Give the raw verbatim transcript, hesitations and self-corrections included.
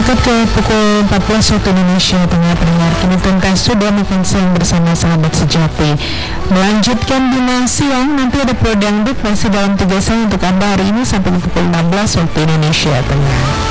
Dekat ke pukul empat belas waktu Indonesia Tengah, pendengar, kini tuntas sudah makan siang bersama sahabat sejati. Melanjutkan bina siang, nanti ada Pro Dangdut masih dalam tugasan untuk Anda hari ini sampai pukul enam belas waktu Indonesia Tengah.